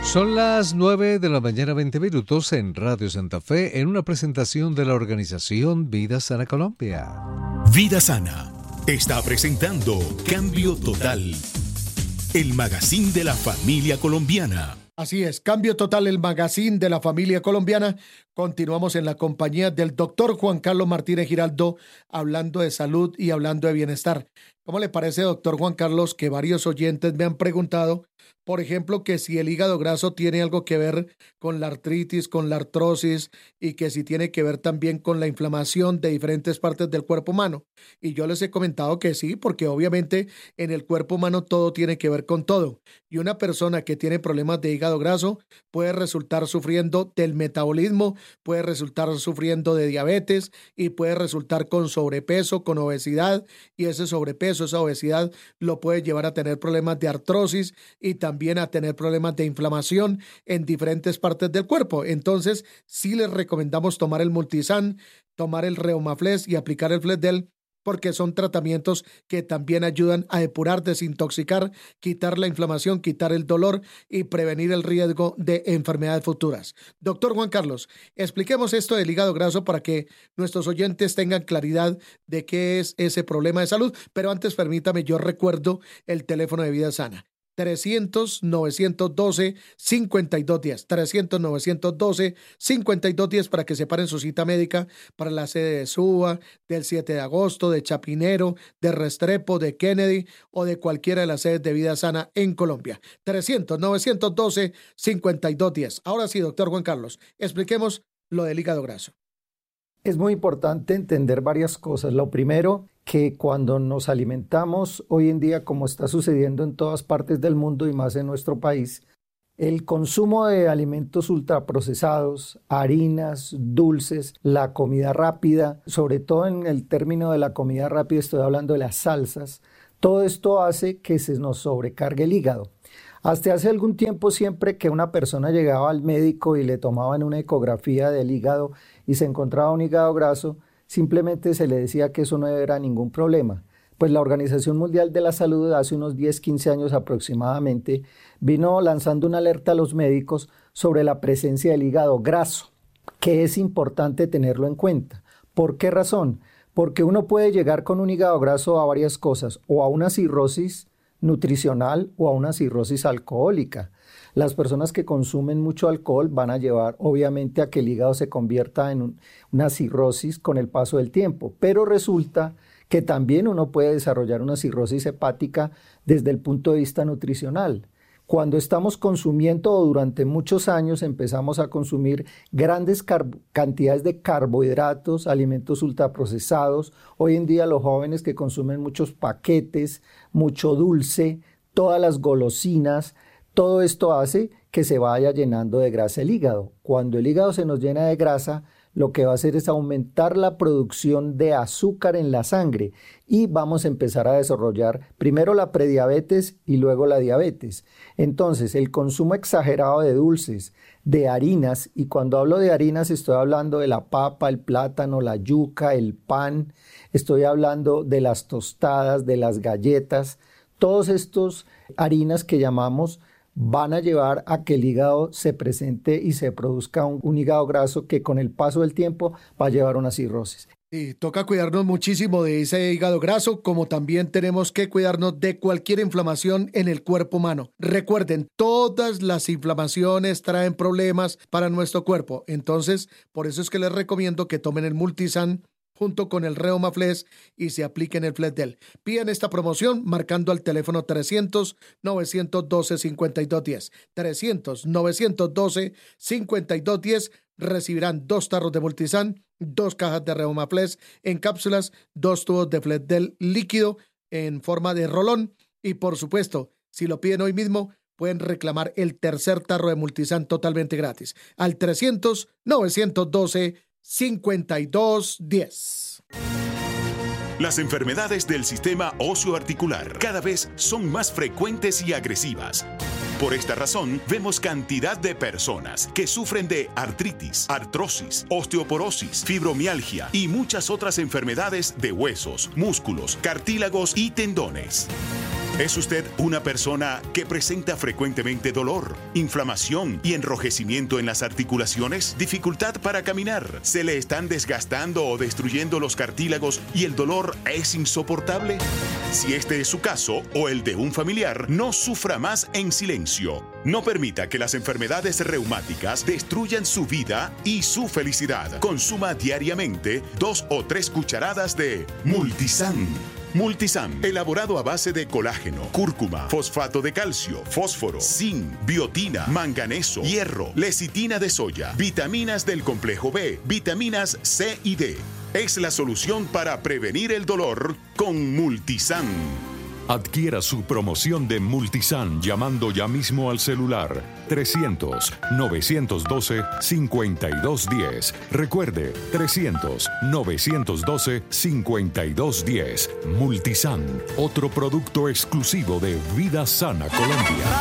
Son las 9 de la mañana, 20 minutos en Radio Santa Fe, en una presentación de la organización Vida Sana Colombia. Vida Sana está presentando Cambio Total, el magazine de la familia colombiana. Así es, Cambio Total, el magazine de la familia colombiana. Continuamos en la compañía del doctor Juan Carlos Martínez Giraldo, hablando de salud y hablando de bienestar. ¿Cómo le parece, doctor Juan Carlos, que varios oyentes me han preguntado, por ejemplo, que si el hígado graso tiene algo que ver con la artritis, con la artrosis, y que si tiene que ver también con la inflamación de diferentes partes del cuerpo humano? Y yo les he comentado que sí, porque obviamente en el cuerpo humano todo tiene que ver con todo. Y una persona que tiene problemas de hígado graso puede resultar sufriendo del metabolismo, puede resultar sufriendo de diabetes y puede resultar con sobrepeso, con obesidad, y ese sobrepeso, esa obesidad lo puede llevar a tener problemas de artrosis y también a tener problemas de inflamación en diferentes partes del cuerpo. Entonces, sí les recomendamos tomar el Multisan, tomar el Reumaflex y aplicar el Flesdel, porque son tratamientos que también ayudan a depurar, desintoxicar, quitar la inflamación, quitar el dolor y prevenir el riesgo de enfermedades futuras. Doctor Juan Carlos, expliquemos esto del hígado graso para que nuestros oyentes tengan claridad de qué es ese problema de salud, pero antes permítame, yo recuerdo el teléfono de Vida Sana. 300-912-5210, 300-912-5210 para que separen su cita médica para la sede de Suba, del 7 de agosto, de Chapinero, de Restrepo, de Kennedy o de cualquiera de las sedes de Vida Sana en Colombia. 300-912-5210. Ahora sí, doctor Juan Carlos, expliquemos lo del hígado graso. Es muy importante entender varias cosas. Lo primero, que cuando nos alimentamos hoy en día, como está sucediendo en todas partes del mundo y más en nuestro país, el consumo de alimentos ultraprocesados, harinas, dulces, la comida rápida, sobre todo en el término de la comida rápida estoy hablando de las salsas, todo esto hace que se nos sobrecargue el hígado. Hasta hace algún tiempo, siempre que una persona llegaba al médico y le tomaban una ecografía del hígado y se encontraba un hígado graso, simplemente se le decía que eso no era ningún problema. Pues la Organización Mundial de la Salud hace unos 10-15 años aproximadamente vino lanzando una alerta a los médicos sobre la presencia del hígado graso, que es importante tenerlo en cuenta. ¿Por qué razón? Porque uno puede llegar con un hígado graso a varias cosas, o a una cirrosis nutricional o a una cirrosis alcohólica. Las personas que consumen mucho alcohol van a llevar obviamente a que el hígado se convierta en una cirrosis con el paso del tiempo, pero resulta que también uno puede desarrollar una cirrosis hepática desde el punto de vista nutricional. Cuando estamos consumiendo o durante muchos años empezamos a consumir grandes cantidades de carbohidratos, alimentos ultraprocesados, hoy en día los jóvenes que consumen muchos paquetes, mucho dulce, todas las golosinas, todo esto hace que se vaya llenando de grasa el hígado. Cuando el hígado se nos llena de grasa, lo que va a hacer es aumentar la producción de azúcar en la sangre y vamos a empezar a desarrollar primero la prediabetes y luego la diabetes. Entonces, el consumo exagerado de dulces, de harinas, y cuando hablo de harinas estoy hablando de la papa, el plátano, la yuca, el pan, estoy hablando de las tostadas, de las galletas, todos estos harinas que llamamos van a llevar a que el hígado se presente y se produzca un hígado graso que con el paso del tiempo va a llevar una cirrosis. Y toca cuidarnos muchísimo de ese hígado graso, como también tenemos que cuidarnos de cualquier inflamación en el cuerpo humano. Recuerden, todas las inflamaciones traen problemas para nuestro cuerpo. Entonces, por eso es que les recomiendo que tomen el Multisan junto con el Reumaflex y se apliquen el Flesdel. Pidan esta promoción marcando al teléfono 300-912-5210. 300-912-5210. Recibirán 2 tarros de Multisan, 2 cajas de Reumaflex en cápsulas, 2 tubos de Flesdel líquido en forma de rolón y, por supuesto, si lo piden hoy mismo, pueden reclamar el tercer tarro de Multisan totalmente gratis al 300-912-5210. Las enfermedades del sistema óseo-articular cada vez son más frecuentes y agresivas. Por esta razón, vemos cantidad de personas que sufren de artritis, artrosis, osteoporosis, fibromialgia y muchas otras enfermedades de huesos, músculos, cartílagos y tendones. ¿Es usted una persona que presenta frecuentemente dolor, inflamación y enrojecimiento en las articulaciones? ¿Dificultad para caminar? ¿Se le están desgastando o destruyendo los cartílagos y el dolor es insoportable? Si este es su caso o el de un familiar, no sufra más en silencio. No permita que las enfermedades reumáticas destruyan su vida y su felicidad. Consuma diariamente 2 o 3 cucharadas de Multisan. Multisan, elaborado a base de colágeno, cúrcuma, fosfato de calcio, fósforo, zinc, biotina, manganeso, hierro, lecitina de soya, vitaminas del complejo B, vitaminas C y D. Es la solución para prevenir el dolor con Multisan. Adquiera su promoción de Multisan llamando ya mismo al celular 300-912-5210. Recuerde, 300-912-5210. Multisan, otro producto exclusivo de Vida Sana Colombia.